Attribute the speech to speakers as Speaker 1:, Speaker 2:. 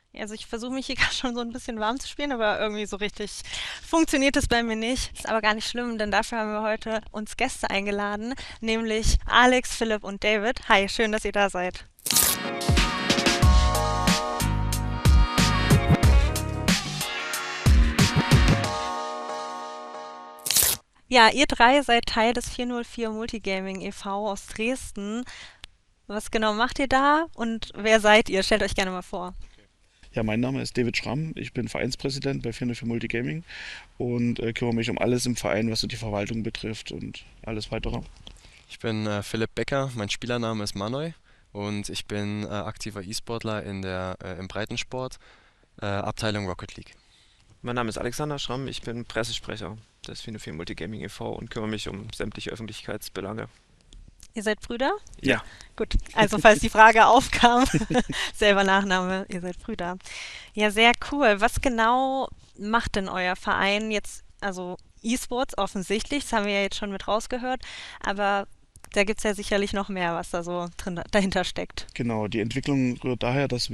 Speaker 1: Also ich versuche mich hier gerade schon so ein bisschen warm zu spielen, aber irgendwie so richtig funktioniert es bei mir nicht. Ist aber gar nicht schlimm, denn dafür haben wir heute uns Gäste eingeladen, nämlich Alex, Philipp und David. Hi, schön, dass ihr da seid. Ja, ihr drei seid Teil des 404 Multigaming e.V. aus Dresden. Was genau macht ihr da und wer seid ihr? Stellt euch gerne mal vor.
Speaker 2: Ja, mein Name ist David Schramm. Ich bin Vereinspräsident bei 404 Multigaming und kümmere mich um alles im Verein, was so die Verwaltung betrifft und alles weitere.
Speaker 3: Ich bin Philipp Becker, mein Spielername ist Manoj und ich bin aktiver E-Sportler im Breitensport, Abteilung Rocket League.
Speaker 4: Mein Name ist Alexander Schramm, ich bin Pressesprecher des 404 Multigaming e.V. und kümmere mich um sämtliche Öffentlichkeitsbelange.
Speaker 1: Ihr seid Brüder?
Speaker 2: Ja,
Speaker 1: Gut, also falls die Frage aufkam, selber Nachname, ihr seid Brüder. Ja, sehr cool. Was genau macht denn euer Verein jetzt? Also E-Sports offensichtlich, das haben wir ja jetzt schon mit rausgehört, aber da gibt es ja sicherlich noch mehr, was da so drin, dahinter steckt.
Speaker 2: genau. Die Entwicklung rührt daher, dass